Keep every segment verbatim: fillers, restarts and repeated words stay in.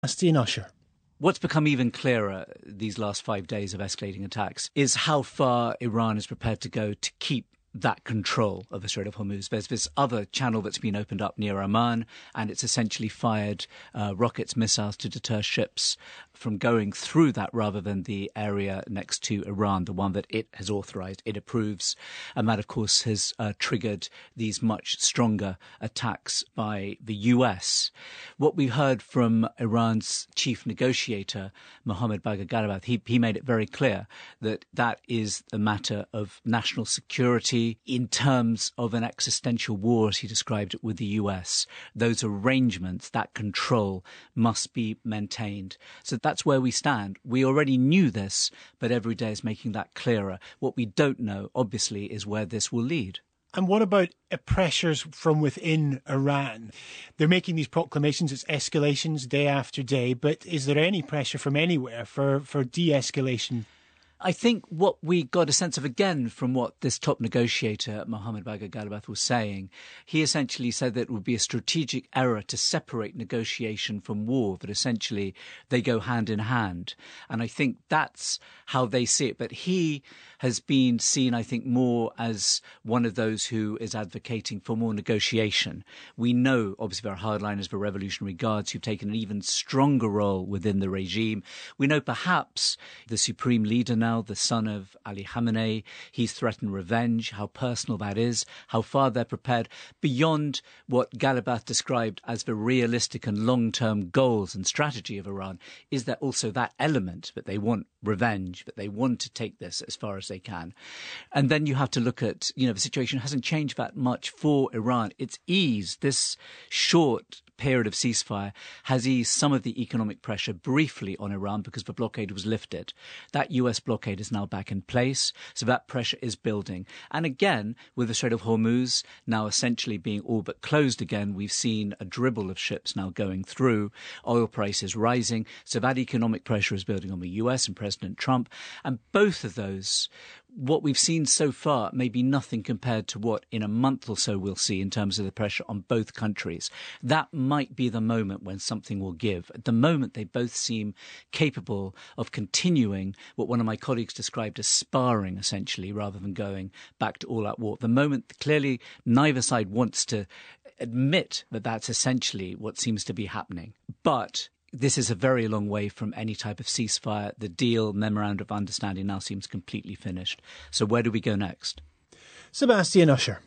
Sebastian Usher. What's become even clearer these last five days of escalating attacks is how far Iran is prepared to go to keep that control of the Strait of Hormuz. There's this other channel that's been opened up near Oman, and it's essentially fired uh, rockets, missiles to deter ships from going through that rather than the area next to Iran, the one that it has authorized, it approves. And that, of course, has uh, triggered these much stronger attacks by the U S. What we heard from Iran's chief negotiator, Mohammad Bagher Ghalibaf, he, he made it very clear that that is a matter of national security in terms of an existential war, as he described it, with the U S. Those arrangements, that control, must be maintained. So that's where we stand. We already knew this, but every day is making that clearer. What we don't know, obviously, is where this will lead. And what about pressures from within Iran? They're making these proclamations, it's escalations day after day, but is there any pressure from anywhere for, for de-escalation? I think what we got a sense of, again, from what this top negotiator, Mohammad Bagher Ghalibaf, was saying, he essentially said that it would be a strategic error to separate negotiation from war, that essentially they go hand in hand. And I think that's how they see it. But he has been seen, I think, more as one of those who is advocating for more negotiation. We know, obviously, there are hardliners, the Revolutionary Guards, who've taken an even stronger role within the regime. We know perhaps the supreme leader now, the son of Ali Khamenei, he's threatened revenge, how personal that is, how far they're prepared beyond what Ghalibaf described as the realistic and long-term goals and strategy of Iran. Is there also that element that they want revenge, that they want to take this as far as they can? And then you have to look at, you know, the situation hasn't changed that much for Iran. It's eased. This short period of ceasefire has eased some of the economic pressure briefly on Iran because the blockade was lifted. That U S blockade is now back in place, so that pressure is building. And again, with the Strait of Hormuz now essentially being all but closed again, we've seen a dribble of ships now going through, oil prices rising, so that economic pressure is building on the U S and President Trump. And both of those, what we've seen so far may be nothing compared to what in a month or so we'll see in terms of the pressure on both countries. That might be the moment when something will give. At the moment, they both seem capable of continuing what one of my colleagues described as sparring, essentially, rather than going back to all-out war. At the moment, clearly, neither side wants to admit that that's essentially what seems to be happening. But this is a very long way from any type of ceasefire. The deal, memorandum of understanding now seems completely finished. So where do we go next? Sebastian Usher.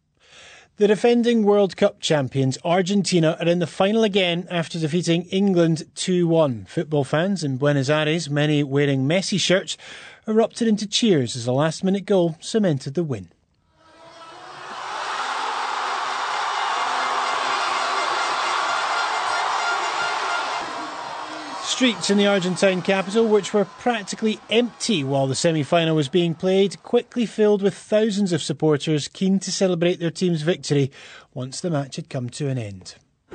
The defending World Cup champions Argentina are in the final again after defeating England two one. Football fans in Buenos Aires, many wearing Messi shirts, erupted into cheers as a last-minute goal cemented the win. Streets in the Argentine capital, which were practically empty while the semi-final was being played, quickly filled with thousands of supporters keen to celebrate their team's victory once the match had come to an end.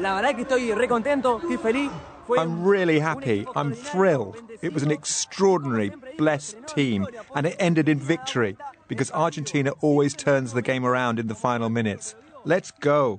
I'm really happy. I'm thrilled. It was an extraordinary, blessed team, and it ended in victory because Argentina always turns the game around in the final minutes. Let's go.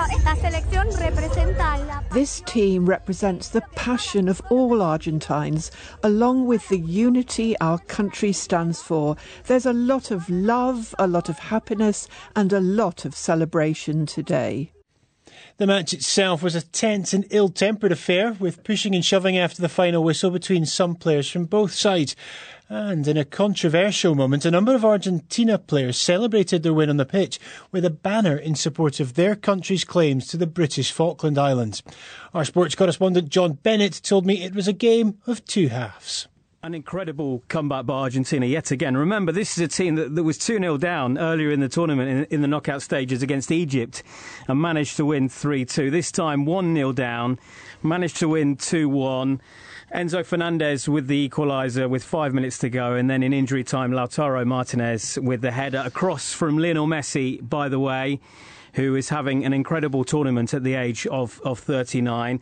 This team represents the passion of all Argentines, along with the unity our country stands for. There's a lot of love, a lot of happiness, and a lot of celebration today. The match itself was a tense and ill-tempered affair, with pushing and shoving after the final whistle between some players from both sides. And in a controversial moment, a number of Argentina players celebrated their win on the pitch with a banner in support of their country's claims to the British Falkland Islands. Our sports correspondent John Bennett told me it was a game of two halves. An incredible comeback by Argentina yet again. Remember, this is a team that, that was two nil down earlier in the tournament in, in the knockout stages against Egypt and managed to win three two. This time one nil down, managed to win two one. Enzo Fernandez with the equaliser with five minutes to go, and then in injury time Lautaro Martinez with the header across from Lionel Messi, by the way, who is having an incredible tournament at the age of, of thirty-nine.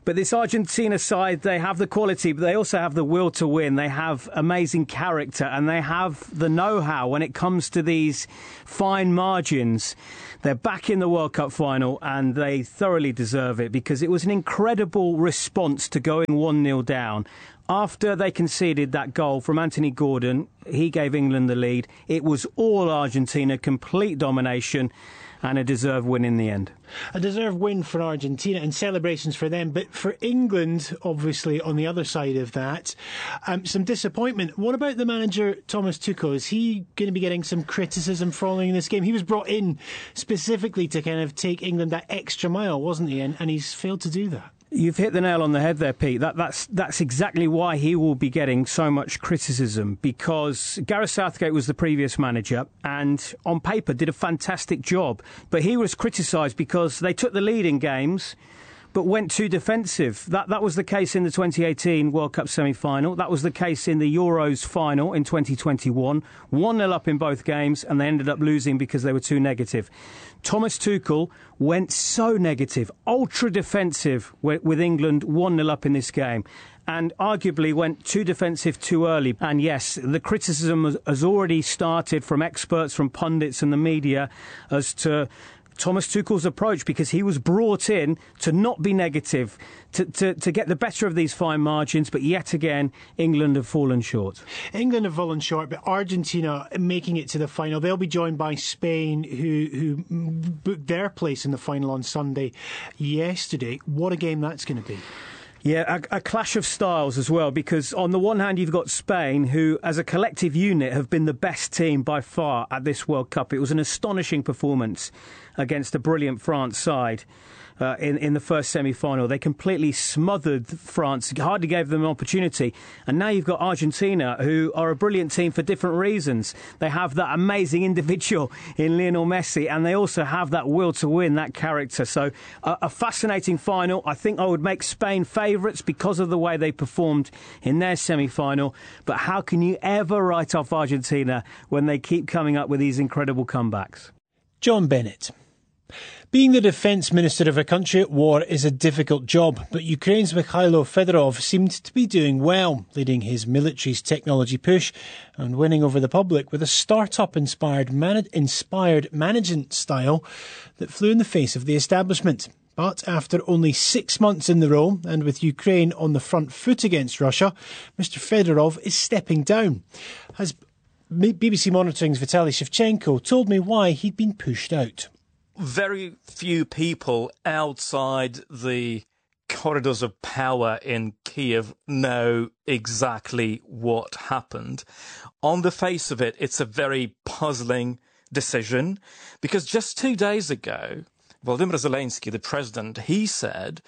But this Argentina side, they have the quality, but they also have the will to win. They have amazing character, and they have the know-how when it comes to these fine margins. They're back in the World Cup final, and they thoroughly deserve it, because it was an incredible response to going one nil down. After they conceded that goal from Anthony Gordon, he gave England the lead. It was all Argentina, complete domination, and a deserved win in the end. A deserved win for Argentina and celebrations for them. But for England, obviously, on the other side of that, um, some disappointment. What about the manager, Thomas Tuchel? Is he going to be getting some criticism following this game? He was brought in specifically to kind of take England that extra mile, wasn't he? And, and he's failed to do that. You've hit the nail on the head there, Pete. That, that's that's exactly why he will be getting so much criticism, because Gareth Southgate was the previous manager and on paper did a fantastic job. But he was criticised because they took the lead in games but went too defensive. That that was the case in the twenty eighteen World Cup semi-final. That was the case in the Euros final in twenty twenty-one. one nil up in both games, and they ended up losing because they were too negative. Thomas Tuchel went so negative, ultra defensive with England one nil up in this game, and arguably went too defensive too early. And yes, the criticism has already started from experts, from pundits and the media as to Thomas Tuchel's approach, because he was brought in to not be negative, to, to, to get the better of these fine margins, but yet again, England have fallen short. England have fallen short, but Argentina making it to the final. They'll be joined by Spain, who, who booked their place in the final on Sunday yesterday. What a game that's going to be. Yeah, a, a clash of styles as well, because on the one hand you've got Spain, who as a collective unit have been the best team by far at this World Cup. It was an astonishing performance against a brilliant France side uh, in, in the first semi-final. They completely smothered France, hardly gave them an opportunity. And now you've got Argentina, who are a brilliant team for different reasons. They have that amazing individual in Lionel Messi, and they also have that will to win, that character. So uh, a fascinating final. I think I would make Spain favourites because of the way they performed in their semi-final. But how can you ever write off Argentina when they keep coming up with these incredible comebacks? John Bennett. Being the defence minister of a country at war is a difficult job, but Ukraine's Mikhailo Fedorov seemed to be doing well, leading his military's technology push and winning over the public with a start-up-inspired man- inspired management style that flew in the face of the establishment. But after only six months in the role, and with Ukraine on the front foot against Russia, Mister Fedorov is stepping down. As B B C Monitoring's Vitaly Shevchenko told me why he'd been pushed out. Very few people outside the corridors of power in Kiev know exactly what happened. On the face of it, it's a very puzzling decision, because just two days ago, Volodymyr Zelensky, the president, he said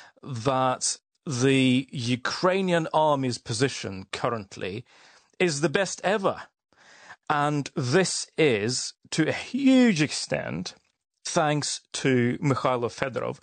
that the Ukrainian army's position currently is the best ever. And this is, to a huge extent, thanks to Mikhailo Fedorov,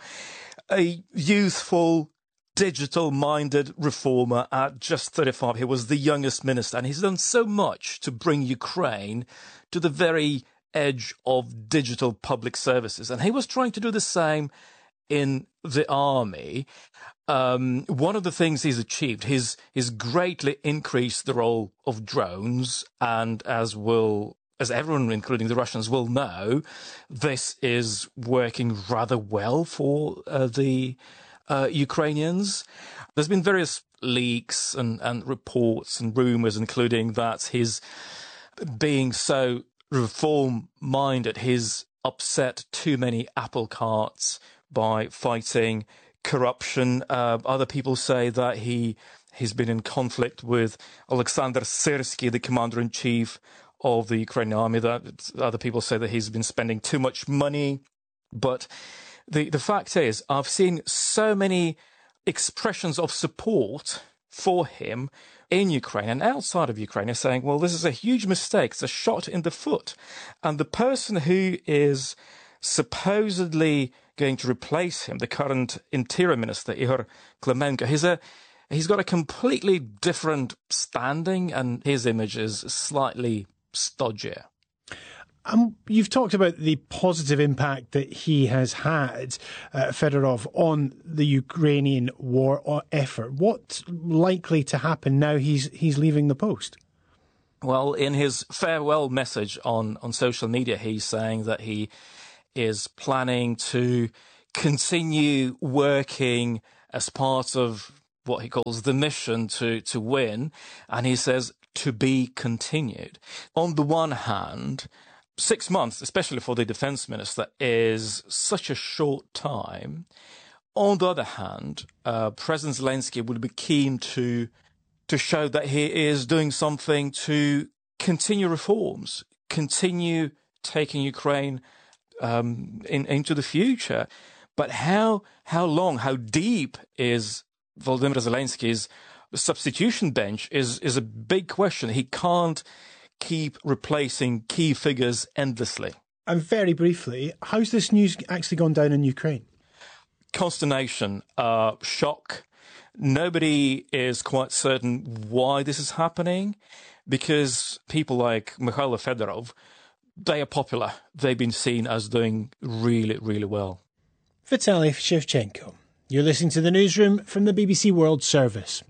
a youthful, digital-minded reformer at just thirty-five. He was the youngest minister, and he's done so much to bring Ukraine to the very edge of digital public services. And he was trying to do the same in the army. Um, one of the things he's achieved, he's, he's greatly increased the role of drones, and as will as everyone, including the Russians, will know, this is working rather well for uh, the uh, Ukrainians. There's been various leaks and, and reports and rumours, including that his being so reform-minded, he's upset too many apple carts by fighting corruption. Uh, other people say that he he's been in conflict with Alexander Syrsky, the commander-in-chief of the Ukrainian army. That other people say that he's been spending too much money. But the, the fact is, I've seen so many expressions of support for him in Ukraine and outside of Ukraine are saying, well, this is a huge mistake. It's a shot in the foot. And the person who is supposedly going to replace him, the current interior minister, Ihor Klimenko, he's a he's got a completely different standing, and his image is slightly stodgier. Um, you've talked about the positive impact that he has had, uh, Fedorov, on the Ukrainian war effort. What's likely to happen now he's he's leaving the post? Well, in his farewell message on, on social media, he's saying that he is planning to continue working as part of what he calls the mission to, to win. And he says to be continued. On the one hand, six months, especially for the defense minister, is such a short time. On the other hand, uh, President Zelensky would be keen to to show that he is doing something to continue reforms, continue taking Ukraine um, in, into the future. But how how long, how deep is Volodymyr Zelensky's substitution bench is, is a big question. He can't keep replacing key figures endlessly. And very briefly, how's this news actually gone down in Ukraine? Consternation, uh, shock. Nobody is quite certain why this is happening, because people like Mikhailo Fedorov, they are popular. They've been seen as doing really, really well. Vitaly Shevchenko. You're listening to the newsroom from the B B C World Service.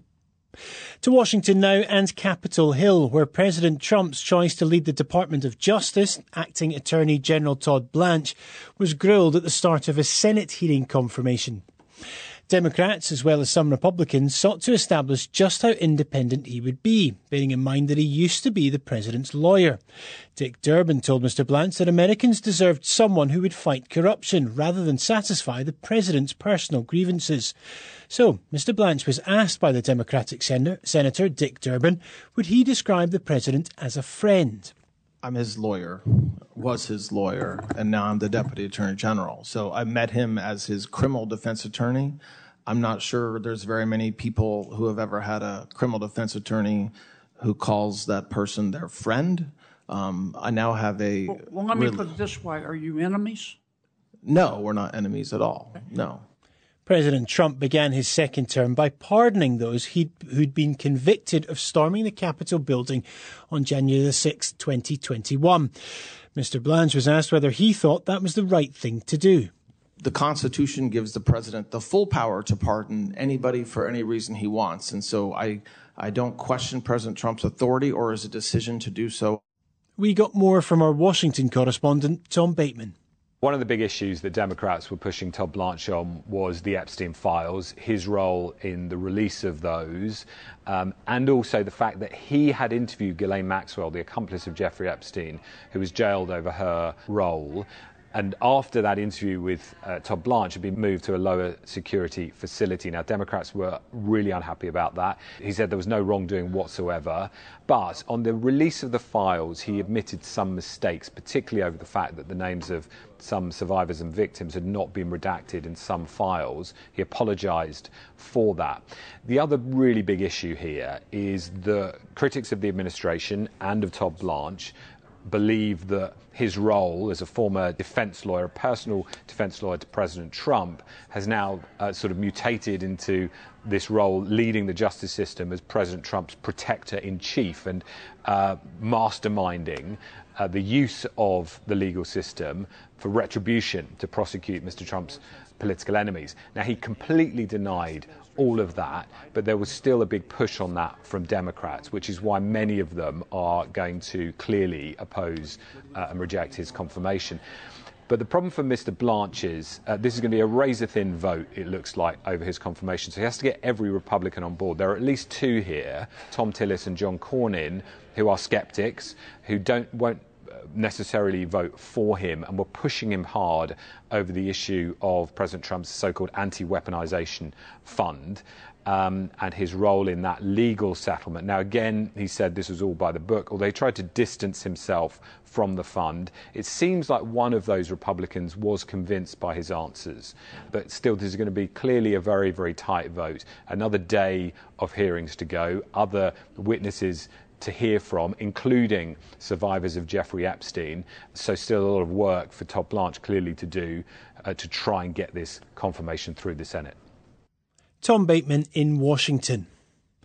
To Washington now and Capitol Hill, where President Trump's choice to lead the Department of Justice, Acting Attorney General Todd Blanche, was grilled at the start of a Senate hearing confirmation. Democrats, as well as some Republicans, sought to establish just how independent he would be, bearing in mind that he used to be the president's lawyer. Dick Durbin told Mister Blanche that Americans deserved someone who would fight corruption rather than satisfy the president's personal grievances. So, Mister Blanche was asked by the Democratic Sen- Senator Dick Durbin, would he describe the president as a friend? I'm his lawyer, was his lawyer, and now I'm the Deputy Attorney General. So I met him as his criminal defense attorney. I'm not sure there's very many people who have ever had a criminal defense attorney who calls that person their friend. Um, I now have a... Well, well let me re- put it this way. Are you enemies? No, we're not enemies at all. No. President Trump began his second term by pardoning those he'd, who'd been convicted of storming the Capitol building on January the sixth, twenty twenty-one. Mister Blanche was asked whether he thought that was the right thing to do. The Constitution gives the president the full power to pardon anybody for any reason he wants. And so I, I don't question President Trump's authority or his decision to do so. We got more from our Washington correspondent, Tom Bateman. One of the big issues that Democrats were pushing Todd Blanche on was the Epstein files, his role in the release of those, um, and also the fact that he had interviewed Ghislaine Maxwell, the accomplice of Jeffrey Epstein, who was jailed over her role. And after that interview with uh, Todd Blanche had been moved to a lower security facility. Now, Democrats were really unhappy about that. He said there was no wrongdoing whatsoever. But on the release of the files, he admitted some mistakes, particularly over the fact that the names of some survivors and victims had not been redacted in some files. He apologised for that. The other really big issue here is the critics of the administration and of Todd Blanche believe that his role as a former defence lawyer, a personal defence lawyer to President Trump, has now uh, sort of mutated into this role leading the justice system as President Trump's protector-in-chief and uh, masterminding uh, the use of the legal system for retribution to prosecute Mister Trump's political enemies. Now, he completely denied all of that, but there was still a big push on that from Democrats, which is why many of them are going to clearly oppose uh, and reject his confirmation. But the problem for Mister Blanche is uh, this is going to be a razor-thin vote, it looks like, over his confirmation. So he has to get every Republican on board. There are at least two here, Tom Tillis and John Cornyn, who are skeptics, who don't won't necessarily vote for him, and were pushing him hard over the issue of President Trump's so-called anti-weaponization fund um, and his role in that legal settlement. Now, again, he said this was all by the book, although he tried to distance himself from the fund. It seems like one of those Republicans was convinced by his answers, but still this is going to be clearly a very, very tight vote. Another day of hearings to go, other witnesses to hear from, including survivors of Jeffrey Epstein. So still a lot of work for Todd Blanche clearly to do uh, to try and get this confirmation through the Senate. Tom Bateman in Washington.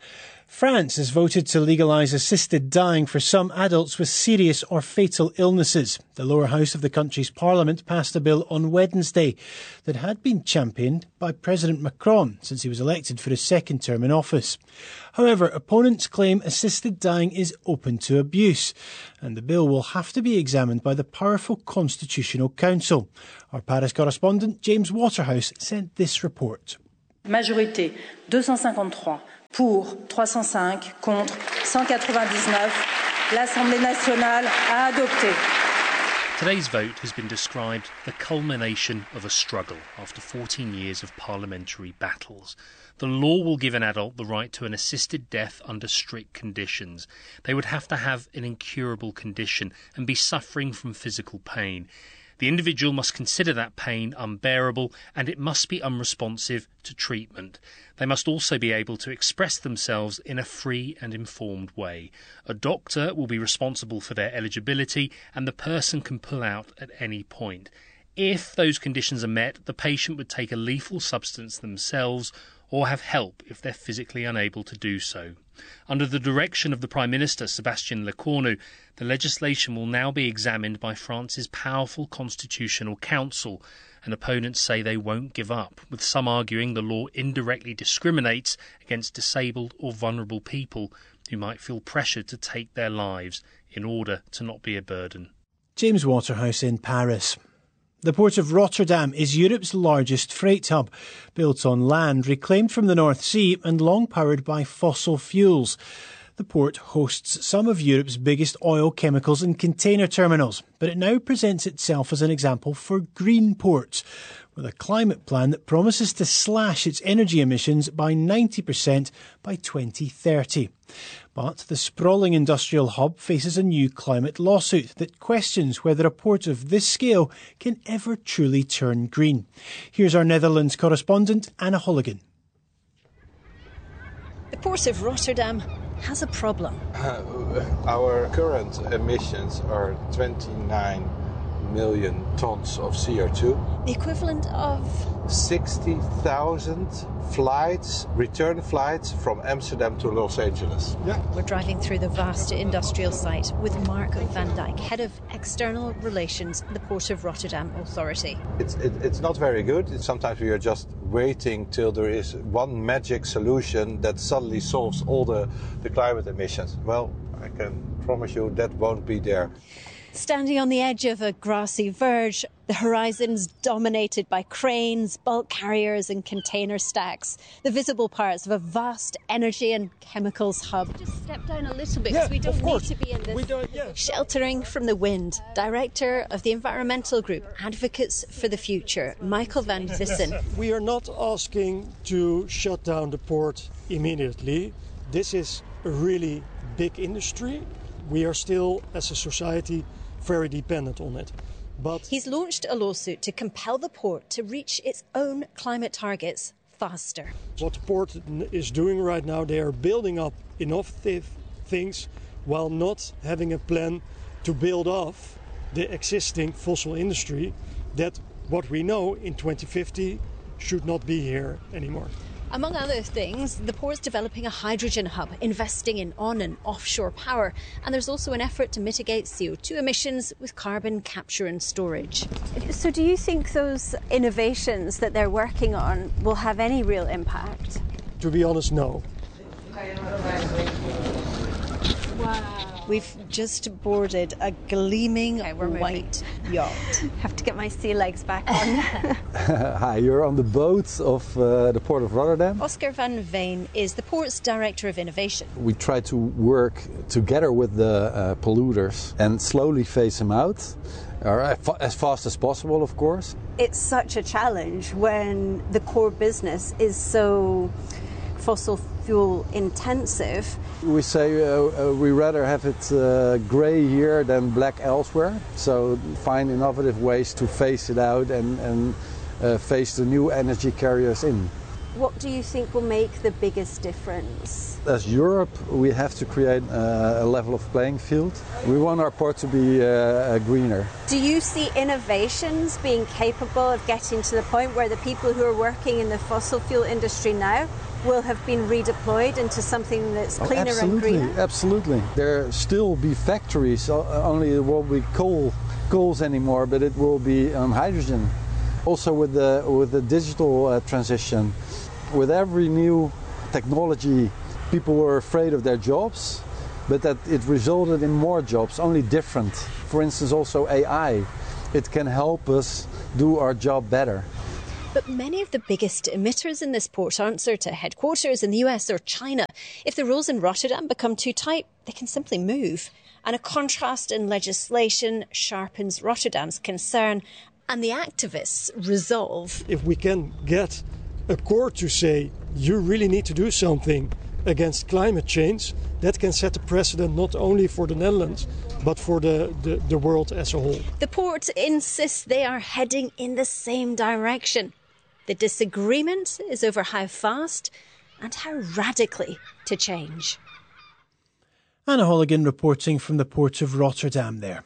France has voted to legalise assisted dying for some adults with serious or fatal illnesses. The lower house of the country's parliament passed a bill on Wednesday that had been championed by President Macron since he was elected for his second term in office. However, opponents claim assisted dying is open to abuse, and the bill will have to be examined by the powerful Constitutional Council. Our Paris correspondent James Waterhouse sent this report. Majorité deux cent cinquante-trois. Pour trois cent cinq, contre cent quatre-vingt-dix-neuf, l'Assemblée nationale a adopté. Today's vote has been described the culmination of a struggle after fourteen years of parliamentary battles. The law will give an adult the right to an assisted death under strict conditions. They would have to have an incurable condition and be suffering from physical pain. The individual must consider that pain unbearable, and it must be unresponsive to treatment. They must also be able to express themselves in a free and informed way. A doctor will be responsible for their eligibility, and the person can pull out at any point. If those conditions are met, the patient would take a lethal substance themselves or have help if they're physically unable to do so. Under the direction of the Prime Minister, Sébastien Lecornu, the legislation will now be examined by France's powerful Constitutional Council, and opponents say they won't give up, with some arguing the law indirectly discriminates against disabled or vulnerable people who might feel pressured to take their lives in order to not be a burden. James Waterhouse in Paris. The port of Rotterdam is Europe's largest freight hub, built on land reclaimed from the North Sea and long powered by fossil fuels. The port hosts some of Europe's biggest oil, chemicals and container terminals, but it now presents itself as an example for green ports, with a climate plan that promises to slash its energy emissions by ninety percent by twenty thirty. But the sprawling industrial hub faces a new climate lawsuit that questions whether a port of this scale can ever truly turn green. Here's our Netherlands correspondent, Anna Holligan. The port of Rotterdam has a problem. Uh, our current emissions are twenty-nine million tons of C O two. The equivalent of sixty thousand flights, return flights from Amsterdam to Los Angeles. Yeah. We're driving through the vast industrial site with Mark van Dijk, Head of External Relations at the Port of Rotterdam Authority. It's, it, it's not very good. It's, sometimes we are just waiting till there is one magic solution that suddenly solves all the, the climate emissions. Well, I can promise you that won't be there. Standing on the edge of a grassy verge, the horizon's dominated by cranes, bulk carriers and container stacks, the visible parts of a vast energy and chemicals hub. Just step down a little bit, because yeah, we don't need to be in this. Yeah. Sheltering from the wind, Director of the environmental group Advocates for the Future, Michael van Vissen. We are not asking to shut down the port immediately. This is a really big industry. We are still, as a society, very dependent on it. But he's launched a lawsuit to compel the port to reach its own climate targets faster. What the port is doing right now, they are building up innovative things while not having a plan to build off the existing fossil industry that, what we know, in twenty fifty should not be here anymore. Among other things, the port's developing a hydrogen hub, investing in on- and offshore power, and there's also an effort to mitigate C O two emissions with carbon capture and storage. So do you think those innovations that they're working on will have any real impact? To be honest, no. Wow. We've just boarded a gleaming okay, white yacht. Have to get my sea legs back on. Hi, you're on the boat of uh, the Port of Rotterdam. Oscar van Veen is the port's Director of Innovation. We try to work together with the uh, polluters and slowly phase them out, or as fast as possible, of course. It's such a challenge when the core business is so fossil fuel intensive. We say uh, uh, we rather have it uh, grey here than black elsewhere, so find innovative ways to phase it out and, and uh, phase the new energy carriers in. What do you think will make the biggest difference? As Europe, we have to create uh, a level of playing field. We want our port to be uh, greener. Do you see innovations being capable of getting to the point where the people who are working in the fossil fuel industry now will have been redeployed into something that's cleaner oh, and greener? Absolutely. There still be factories, only it won't be coal, coals anymore, but it will be um, hydrogen. Also with the, with the digital uh, transition, with every new technology, people were afraid of their jobs, but that it resulted in more jobs, only different. For instance, also A I. It can help us do our job better. But many of the biggest emitters in this port answer to headquarters in the U S or China. If the rules in Rotterdam become too tight, they can simply move. And a contrast in legislation sharpens Rotterdam's concern and the activists' resolve. If we can get a court to say, you really need to do something against climate change, that can set a precedent not only for the Netherlands, but for the, the, the world as a whole. The port insists they are heading in the same direction. The disagreement is over how fast and how radically to change. Anna Holligan reporting from the port of Rotterdam there.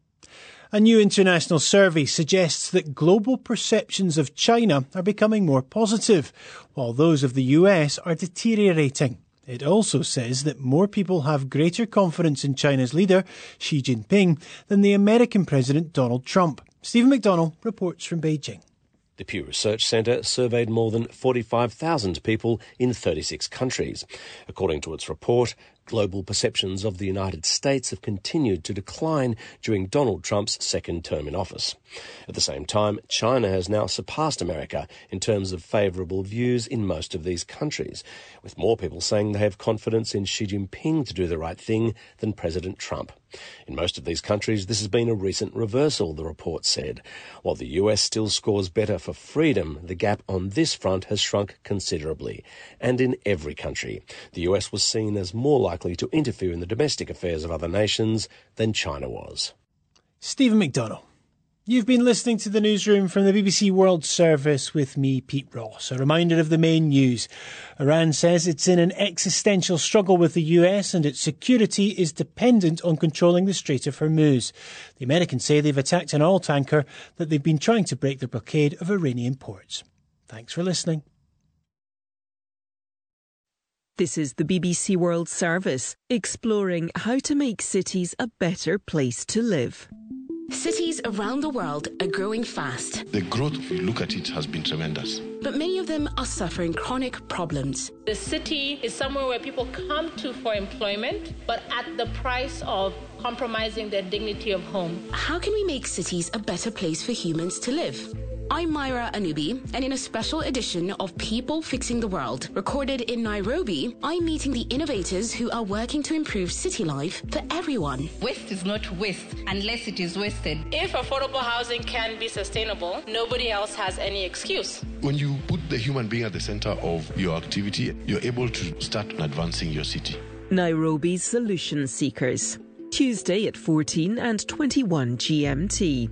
A new international survey suggests that global perceptions of China are becoming more positive, while those of the U S are deteriorating. It also says that more people have greater confidence in China's leader, Xi Jinping, than the American President Donald Trump. Stephen McDonnell reports from Beijing. The Pew Research Centre surveyed more than forty-five thousand people in thirty-six countries. According to its report, global perceptions of the United States have continued to decline during Donald Trump's second term in office. At the same time, China has now surpassed America in terms of favourable views in most of these countries, with more people saying they have confidence in Xi Jinping to do the right thing than President Trump. In most of these countries, this has been a recent reversal, the report said. While the U S still scores better for freedom, the gap on this front has shrunk considerably. And in every country, the U S was seen as more likely to interfere in the domestic affairs of other nations than China was. Stephen McDonnell. You've been listening to the newsroom from the B B C World Service with me, Pete Ross. A reminder of the main news. Iran says it's in an existential struggle with the U S and its security is dependent on controlling the Strait of Hormuz. The Americans say they've attacked an oil tanker that they've been trying to break the blockade of Iranian ports. Thanks for listening. This is the B B C World Service, exploring how to make cities a better place to live. Cities around the world are growing fast. The growth, if you look at it, has been tremendous. But many of them are suffering chronic problems. The city is somewhere where people come to for employment, but at the price of compromising their dignity of home. How can we make cities a better place for humans to live? I'm Myra Anubi, and in a special edition of People Fixing the World, recorded in Nairobi, I'm meeting the innovators who are working to improve city life for everyone. Waste is not waste unless it is wasted. If affordable housing can be sustainable, nobody else has any excuse. When you put the human being at the center of your activity, you're able to start advancing your city. Nairobi's Solution Seekers, Tuesday at fourteen and twenty-one G M T.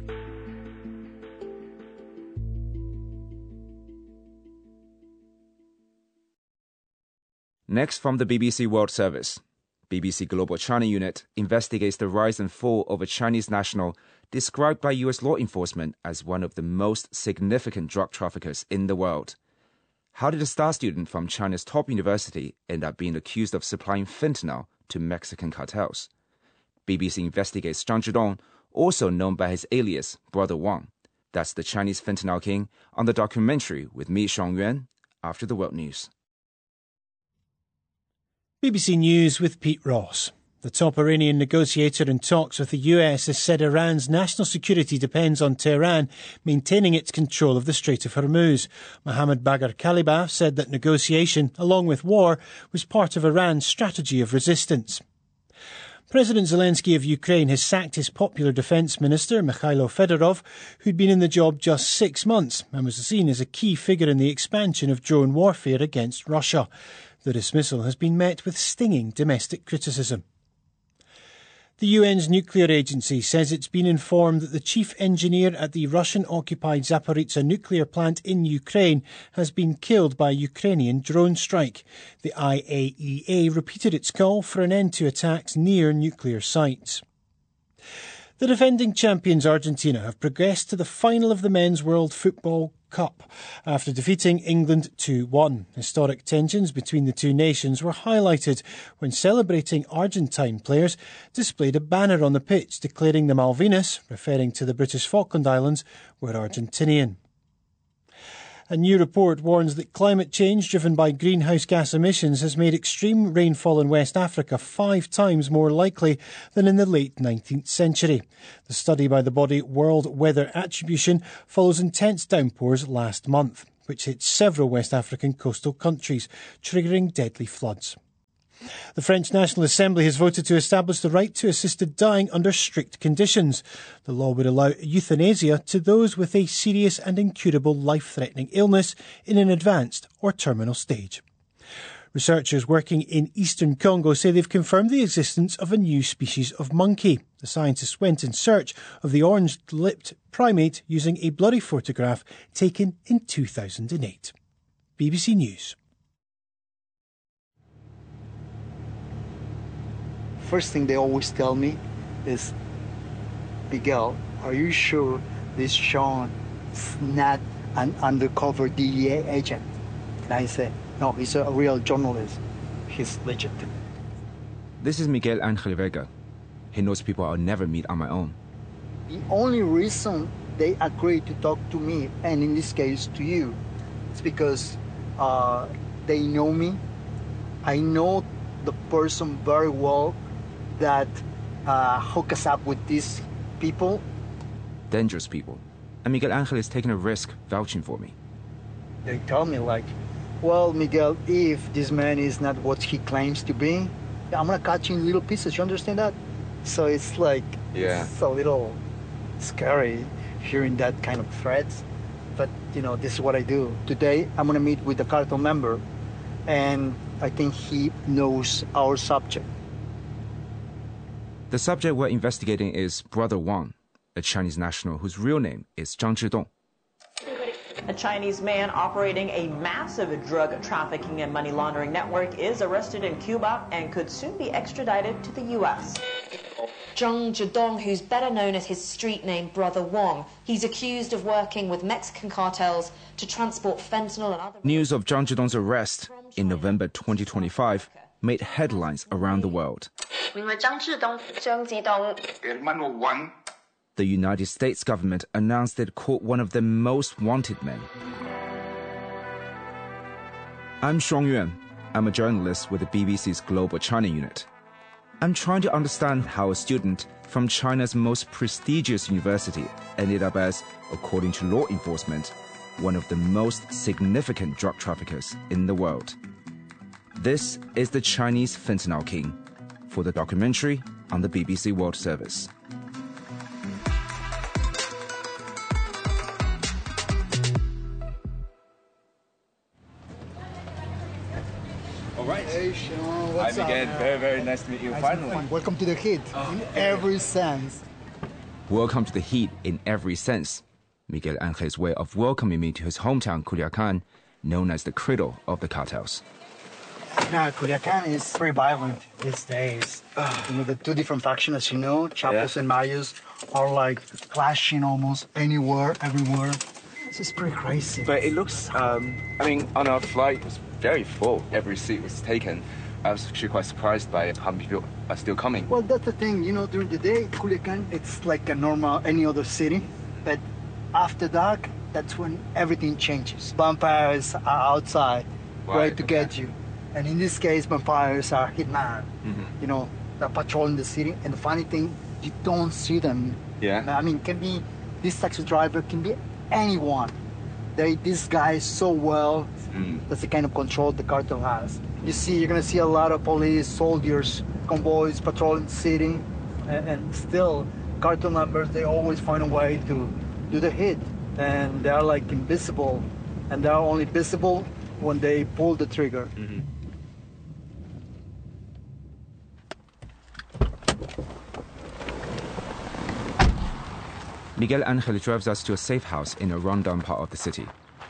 Next from the B B C World Service, B B C Global China Unit investigates the rise and fall of a Chinese national described by U S law enforcement as one of the most significant drug traffickers in the world. How did a star student from China's top university end up being accused of supplying fentanyl to Mexican cartels? B B C investigates Zhang Zhidong, also known by his alias Brother Wang. That's the Chinese fentanyl king on the documentary with me, Sean Yuan, after the World News. B B C News with Pete Ross. The top Iranian negotiator in talks with the U S has said Iran's national security depends on Tehran maintaining its control of the Strait of Hormuz. Mohammad Bagher Khalibaf said that negotiation, along with war, was part of Iran's strategy of resistance. President Zelensky of Ukraine has sacked his popular defence minister, Mikhailo Fedorov, who'd been in the job just six months and was seen as a key figure in the expansion of drone warfare against Russia. The dismissal has been met with stinging domestic criticism. The U N's nuclear agency says it's been informed that the chief engineer at the Russian-occupied Zaporizhzhia nuclear plant in Ukraine has been killed by a Ukrainian drone strike. The I A E A repeated its call for an end to attacks near nuclear sites. The defending champions Argentina have progressed to the final of the Men's World Football Cup after defeating England two one. Historic tensions between the two nations were highlighted when celebrating Argentine players displayed a banner on the pitch declaring the Malvinas, referring to the British Falkland Islands, were Argentinian. A new report warns that climate change driven by greenhouse gas emissions has made extreme rainfall in West Africa five times more likely than in the late nineteenth century. The study by the body World Weather Attribution follows intense downpours last month, which hit several West African coastal countries, triggering deadly floods. The French National Assembly has voted to establish the right to assisted dying under strict conditions. The law would allow euthanasia to those with a serious and incurable life-threatening illness in an advanced or terminal stage. Researchers working in eastern Congo say they've confirmed the existence of a new species of monkey. The scientists went in search of the orange-lipped primate using a bloody photograph taken in two thousand eight. B B C News. First thing they always tell me is, Miguel, are you sure this Sean is not an undercover D E A agent? And I say, no, he's a real journalist. He's legit. This is Miguel Angel Vega. He knows people I'll never meet on my own. The only reason they agreed to talk to me, and in this case to you, is because uh, they know me. I know the person very well that uh, hook us up with these people. Dangerous people. And Miguel Angel is taking a risk vouching for me. They tell me like, well, Miguel, if this man is not what he claims to be, I'm gonna cut you in little pieces, you understand that? So it's like, yeah. It's a little scary hearing that kind of threats. But, you know, this is what I do. Today, I'm gonna meet with the cartel member, and I think he knows our subject. The subject we're investigating is Brother Wang, a Chinese national whose real name is Zhang Zhidong. A Chinese man operating a massive drug trafficking and money laundering network is arrested in Cuba and could soon be extradited to the U S. Zhang Zhidong, who's better known as his street name Brother Wang, he's accused of working with Mexican cartels to transport fentanyl and other... News of Zhang Zhidong's arrest in November twenty twenty-five made headlines around the world. The United States government announced it caught one of the most wanted men. I'm Shuang Yuan. I'm a journalist with the B B C's Global China unit. I'm trying to understand how a student from China's most prestigious university ended up as, according to law enforcement, one of the most significant drug traffickers in the world. This is the Chinese Fentanyl King, for the documentary on the B B C World Service. All right. Hey, Sean, what's Hi, up? Miguel. Very, very nice to meet you. Nice Finally. to Welcome to the heat, oh, in okay. every sense. Welcome to the heat in every sense. Miguel Angel's way of welcoming me to his hometown, Culiacan, known as the cradle of the cartels. Now, Culiacan is very violent these days. You know, the two different factions, as you know, Chapos yeah. and Mayos, are like clashing almost anywhere, everywhere. This is pretty crazy. But it looks, um, I mean, on our flight, it was very full. Every seat was taken. I was actually quite surprised by how many people are still coming. Well, that's the thing, you know, during the day, Culiacan, it's like a normal, any other city. But after dark, that's when everything changes. Vampires are outside, right, ready to okay. get you. And in this case, vampires are hitman. Mm-hmm. You know, they're patrolling the city. And the funny thing, you don't see them. Yeah. I mean, can be, this taxi driver can be anyone. They disguise so well. Mm. That's the kind of control the cartel has. You see, you're gonna see a lot of police, soldiers, convoys patrolling the city. And, and still, cartel members, they always find a way to do the hit. And they're like invisible. And they're only visible when they pull the trigger. Mm-hmm. Miguel Angel drives us to a safe house in a rundown part of the city.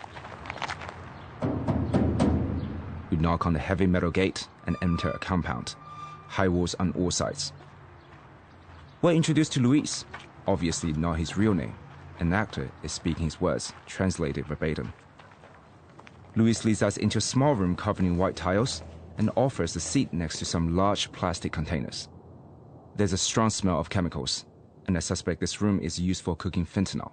We knock on the heavy metal gate and enter a compound, high walls on all sides. We're introduced to Luis, obviously not his real name. An actor is speaking his words, translated verbatim. Luis leads us into a small room covered in white tiles and offers a seat next to some large plastic containers. There's a strong smell of chemicals, and I suspect this room is used for cooking fentanyl.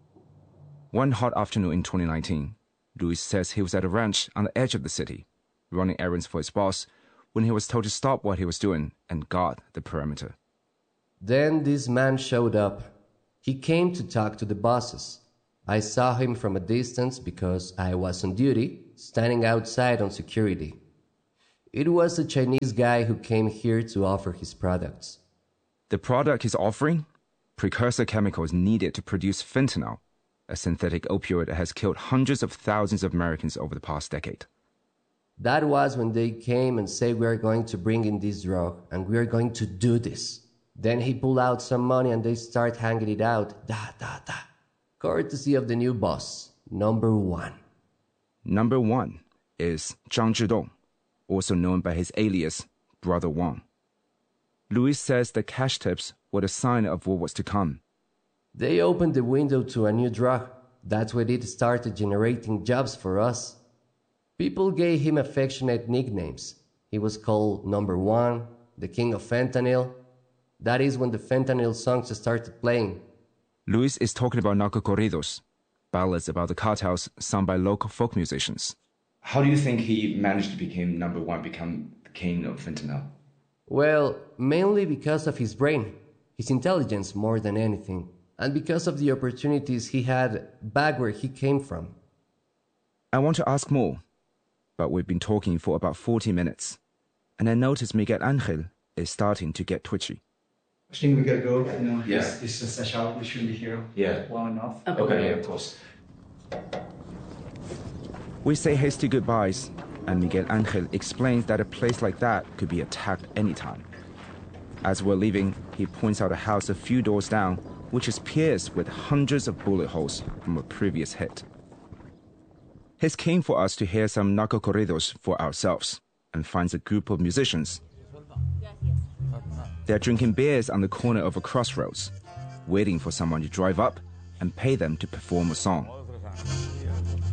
One hot afternoon in twenty nineteen, Luis says he was at a ranch on the edge of the city, running errands for his boss, when he was told to stop what he was doing and guard the perimeter. Then this man showed up. He came to talk to the bosses. I saw him from a distance because I was on duty, standing outside on security. It was a Chinese guy who came here to offer his products. The product he's offering? Precursor chemicals needed to produce fentanyl, a synthetic opioid that has killed hundreds of thousands of Americans over the past decade. That was when they came and said, we are going to bring in this drug and we are going to do this. Then he pulled out some money and they start hanging it out. Da, da, da. Courtesy of the new boss, number one. Number one is Zhang Zhidong, also known by his alias, Brother Wang. Luis says the cash tips were the sign of what was to come. They opened the window to a new drug. That's when it started generating jobs for us. People gave him affectionate nicknames. He was called Number One, the King of Fentanyl. That is when the fentanyl songs started playing. Luis is talking about narcocorridos, ballads about the cartels sung by local folk musicians. How do you think he managed to become number one, become the king of fentanyl? Well, mainly because of his brain, his intelligence more than anything, and because of the opportunities he had back where he came from. I want to ask more, but we've been talking for about forty minutes, and I notice Miguel Angel is starting to get twitchy. I think we gotta go. You know, yeah. This, this is just a shout. We shouldn't be here yeah. long enough. Okay, okay yeah, of course. We say hasty goodbyes, and Miguel Angel explains that a place like that could be attacked anytime. As we're leaving, he points out a house a few doors down, which is pierced with hundreds of bullet holes from a previous hit. He's keen for us to hear some narcocorridos for ourselves, and finds a group of musicians. They're drinking beers on the corner of a crossroads, waiting for someone to drive up and pay them to perform a song.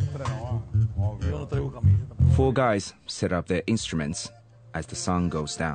Four guys set up their instruments as the sun goes down.